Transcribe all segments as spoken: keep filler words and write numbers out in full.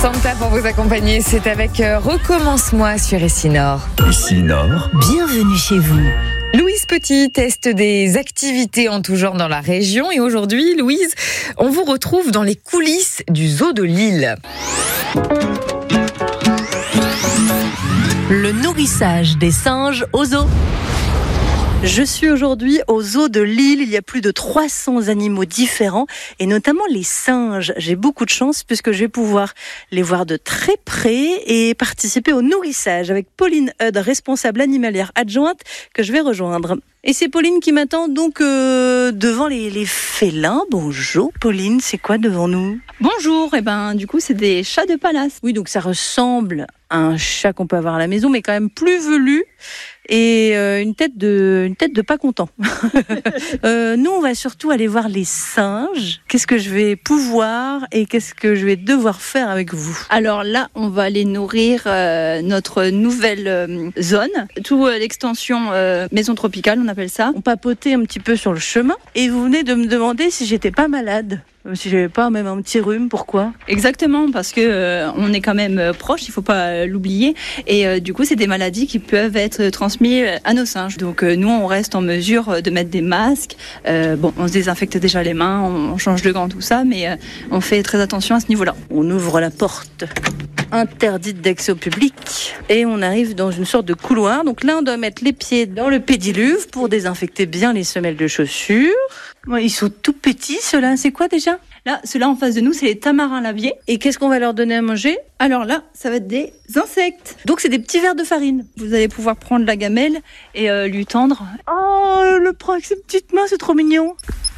Santa pour vous accompagner, c'est avec euh, Recommence-moi sur Ici Nord. Ici Nord, bienvenue chez vous. Louise Petit teste des activités en tout genre dans la région et aujourd'hui, Louise, on vous retrouve dans les coulisses du zoo de Lille. Le nourrissage des singes au zoo. Je suis aujourd'hui au zoo de Lille. Il y a plus de trois cents animaux différents et notamment les singes. J'ai beaucoup de chance puisque je vais pouvoir les voir de très près et participer au nourrissage avec Pauline Eudes, responsable animalière adjointe que je vais rejoindre. Et c'est Pauline qui m'attend donc euh, devant les, les félins. Bonjour Pauline, c'est quoi devant nous ? Bonjour, et eh ben du coup c'est des chats de palace. Oui, donc ça ressemble à un chat qu'on peut avoir à la maison, mais quand même plus velu et euh, une tête de une tête de pas content. euh, nous, on va surtout aller voir les singes. Qu'est-ce que je vais pouvoir et qu'est-ce que je vais devoir faire avec vous ? Alors là, on va aller nourrir euh, notre nouvelle euh, zone, toute euh, l'extension euh, maison tropicale, on appelle ça. On papotait un petit peu sur le chemin et vous venez de me demander si j'étais pas malade. Si j'avais pas même un petit rhume, pourquoi ? Exactement, parce que euh, on est quand même euh, proche, il faut pas euh, l'oublier. Et euh, du coup, c'est des maladies qui peuvent être transmises à nos singes. Donc euh, nous, on reste en mesure de mettre des masques. Euh, bon, on se désinfecte déjà les mains, on change de gants, tout ça, mais euh, on fait très attention à ce niveau-là. On ouvre la porte interdite d'accès au public et on arrive dans une sorte de couloir. Donc là, on doit mettre les pieds dans le pédiluve pour désinfecter bien les semelles de chaussures. Ouais, ils sont tout petits, ceux-là. C'est quoi déjà ? Là, ceux-là en face de nous, c'est les tamarins labiers. Et qu'est-ce qu'on va leur donner à manger ? Alors là, ça va être des insectes. Donc c'est des petits verres de farine. Vous allez pouvoir prendre la gamelle et euh, lui tendre. Oh, le prend avec ses petites mains, c'est trop mignon.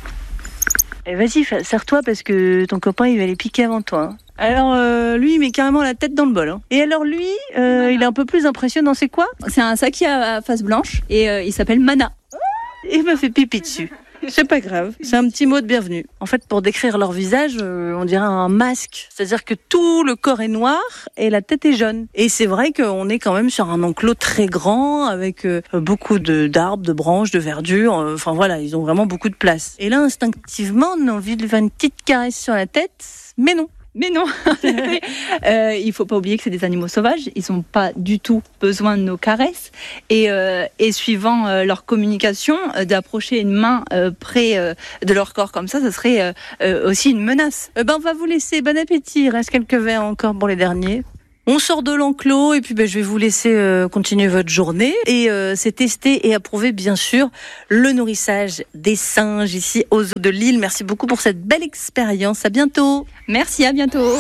Et vas-y, serre-toi parce que ton copain, il va les piquer avant toi. Hein. Alors euh, lui, il met carrément la tête dans le bol. Hein. Et alors lui, euh, voilà. Il est un peu plus impressionnant, c'est quoi ? C'est un sac qui a à face blanche et euh, il s'appelle Mana. Il m'a fait pipi dessus. C'est pas grave, c'est un petit mot de bienvenue. En fait, pour décrire leur visage, euh, on dirait un masque. C'est-à-dire que tout le corps est noir et la tête est jaune. Et c'est vrai qu'on est quand même sur un enclos très grand avec euh, beaucoup de, d'arbres, de branches, de verdure. Euh, enfin voilà, ils ont vraiment beaucoup de place. Et là, instinctivement, on a envie de lui faire une petite caresse sur la tête, mais non. Mais non, euh, il faut pas oublier que c'est des animaux sauvages, ils n'ont pas du tout besoin de nos caresses et, euh, et suivant euh, leur communication, euh, d'approcher une main euh, près euh, de leur corps comme ça, ça serait euh, euh, aussi une menace. Euh, ben, on va vous laisser, bon appétit, il reste quelques verres encore pour les derniers. On sort de l'enclos et puis ben, je vais vous laisser euh, continuer votre journée. Et euh, c'est testé et approuvé, bien sûr, le nourrissage des singes ici au zoo de Lille. Merci beaucoup pour cette belle expérience. À bientôt. Merci, à bientôt.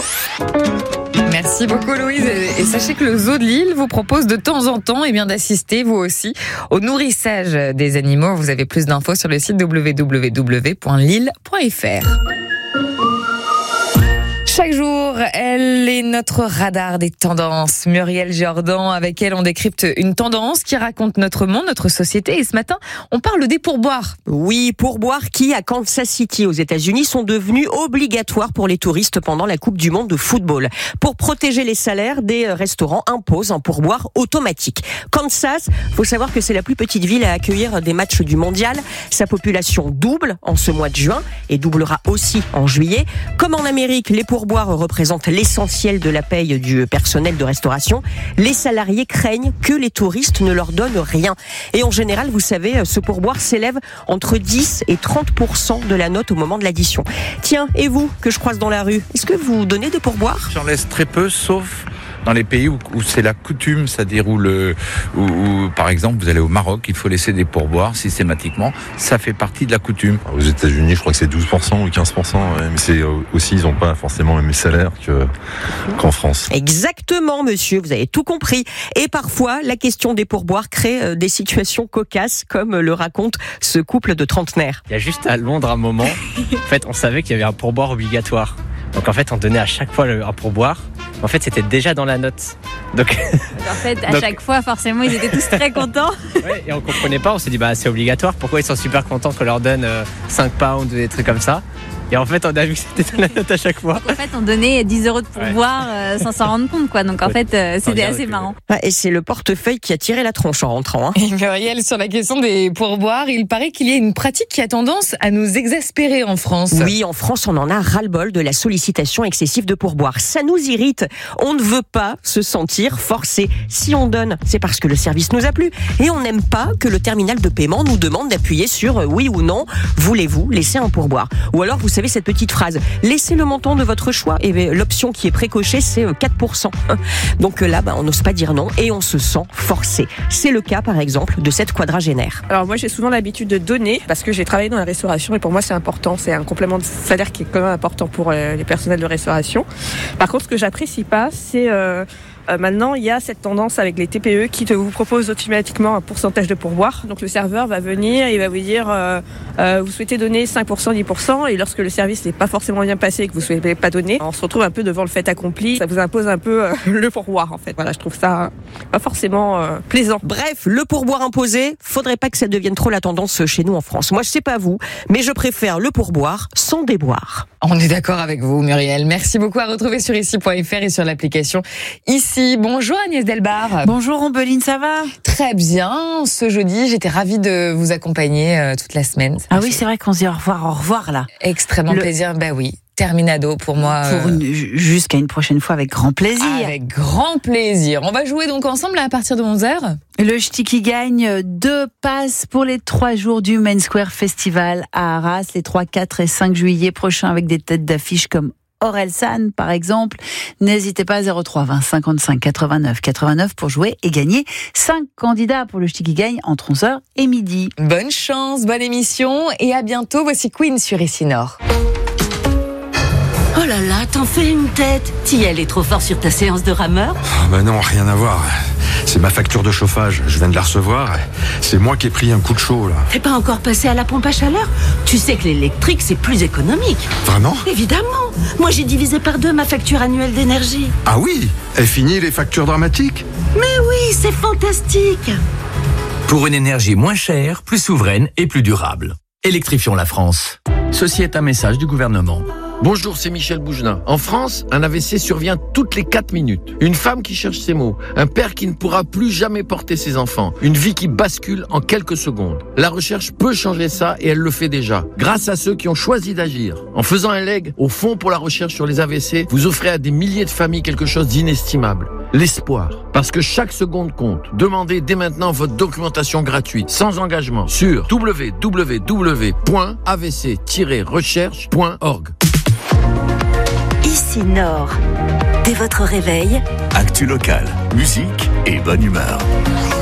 Merci beaucoup Louise. Et sachez que le zoo de Lille vous propose de temps en temps eh bien, d'assister, vous aussi, au nourrissage des animaux. Vous avez plus d'infos sur le site w w w point lille point f r. Chaque jour, elle est notre radar des tendances. Muriel Jordan, avec elle, on décrypte une tendance qui raconte notre monde, notre société. Et ce matin, on parle des pourboires. Oui, pourboires qui, à Kansas City, aux États-Unis, sont devenus obligatoires pour les touristes pendant la Coupe du Monde de football. Pour protéger les salaires, des restaurants imposent un pourboire automatique. Kansas, faut savoir que c'est la plus petite ville à accueillir des matchs du mondial. Sa population double en ce mois de juin et doublera aussi en juillet. Comme en Amérique, les pourboires représentent l'essentiel de la paye du personnel de restauration. Les salariés craignent que les touristes ne leur donnent rien. Et en général, vous savez, ce pourboire s'élève entre dix et trente pour cent de la note au moment de l'addition. Tiens, et vous, que je croise dans la rue, est-ce que vous donnez des pourboires ? J'en laisse très peu, sauf dans les pays où, où c'est la coutume, c'est-à-dire où, le, où, où, par exemple, vous allez au Maroc, il faut laisser des pourboires systématiquement. Ça fait partie de la coutume. Aux États-Unis, je crois que c'est douze pour cent ou quinze pour cent. Ouais, mais c'est aussi, ils n'ont pas forcément le même salaire que, qu'en France. Exactement, monsieur, vous avez tout compris. Et parfois, la question des pourboires crée des situations cocasses, comme le raconte ce couple de trentenaires. Il y a juste à Londres un moment, en fait, on savait qu'il y avait un pourboire obligatoire. Donc en fait, on donnait à chaque fois un pourboire. En fait, c'était déjà dans la note. Donc, en fait, à donc... chaque fois, forcément, ils étaient tous très contents. Ouais, et on comprenait pas. On s'est dit, bah, c'est obligatoire. Pourquoi ils sont super contents qu'on leur donne euh, cinq pounds ou des trucs comme ça ? Et en fait, on a vu que c'était dans la note à chaque fois. En fait, on donnait dix euros de pourboire euh, sans s'en rendre compte, quoi. Donc en fait, euh, c'était assez marrant. Ouais, et c'est le portefeuille qui a tiré la tronche en rentrant. Hein. Et Muriel, sur la question des pourboires, il paraît qu'il y a une pratique qui a tendance à nous exaspérer en France. Oui, en France, on en a ras-le-bol de la sollicitation excessive de pourboires. Ça nous irrite. On ne veut pas se sentir forcé. Si on donne, c'est parce que le service nous a plu. Et on n'aime pas que le terminal de paiement nous demande d'appuyer sur euh, oui ou non. Voulez-vous laisser un pourboire? Ou alors, vous savez cette petite phrase, laissez le montant de votre choix. Et bien, l'option qui est précochée, c'est quatre pour cent. Donc là, bah, on n'ose pas dire non et on se sent forcé. C'est le cas, par exemple, de cette quadragénaire. Alors moi, j'ai souvent l'habitude de donner parce que j'ai travaillé dans la restauration et pour moi, c'est important. C'est un complément de salaire qui est quand même important pour euh, les personnels de restauration. Par contre, ce que j'apprécie pas, c'est euh, euh, maintenant, il y a cette tendance avec les T P E qui te vous proposent automatiquement un pourcentage de pourboire. Donc le serveur va venir et il va vous dire euh, euh, vous souhaitez donner cinq pour cent, dix pour cent et lorsque le service n'est pas forcément bien passé et que vous ne souhaitez pas donner, on se retrouve un peu devant le fait accompli. Ça vous impose un peu euh, le pourboire en fait. Voilà, je trouve ça pas forcément euh, plaisant. Bref, le pourboire imposé, faudrait pas que ça devienne trop la tendance chez nous en France. Moi, je sais pas vous, mais je préfère le pourboire sans déboire. On est d'accord avec vous, Muriel. Merci beaucoup, à retrouver sur ici point f r et sur l'application Ici. Bonjour Agnès Delbar. Bonjour Ombeline, ça va? Très bien. Ce jeudi, j'étais ravie de vous accompagner euh, toute la semaine. Ça ah oui, c'est vrai qu'on se dit au revoir, au revoir là. Extrêmement Le... plaisir. Bah oui. Terminado pour moi. Pour une, jusqu'à une prochaine fois avec grand plaisir. Avec grand plaisir. On va jouer donc ensemble à partir de onze heures. Le Ch'ti qui gagne deux passes pour les trois jours du Main Square Festival à Arras, les trois, quatre et cinq juillet prochains avec des têtes d'affiche comme Orelsan par exemple. N'hésitez pas à zéro trois vingt cinquante-cinq quatre-vingt-neuf quatre-vingt-neuf pour jouer et gagner cinq candidats pour le Ch'ti qui gagne entre onze heures et midi. Bonne chance, bonne émission et à bientôt. Voici Queen sur Ici Nord. Oh là là, t'en fais une tête. T'y allais trop fort sur ta séance de rameur? Oh bah non, rien à voir. C'est ma facture de chauffage, je viens de la recevoir. C'est moi qui ai pris un coup de chaud là. T'es pas encore passé à la pompe à chaleur? Tu sais que l'électrique c'est plus économique. Vraiment? Évidemment. Moi j'ai divisé par deux ma facture annuelle d'énergie. Ah oui? Est fini les factures dramatiques? Mais oui, c'est fantastique. Pour une énergie moins chère, plus souveraine et plus durable. Électrifions la France. Ceci est un message du gouvernement. Bonjour, c'est Michel Bougelin. En France, un A V C survient toutes les quatre minutes. Une femme qui cherche ses mots. Un père qui ne pourra plus jamais porter ses enfants. Une vie qui bascule en quelques secondes. La recherche peut changer ça et elle le fait déjà. Grâce à ceux qui ont choisi d'agir. En faisant un leg au Fonds pour la recherche sur les A V C, vous offrez à des milliers de familles quelque chose d'inestimable. L'espoir. Parce que chaque seconde compte. Demandez dès maintenant votre documentation gratuite, sans engagement, sur w w w point a v c tiret recherche point org. Ici Nord. Dès votre réveil, Actu local, musique et bonne humeur.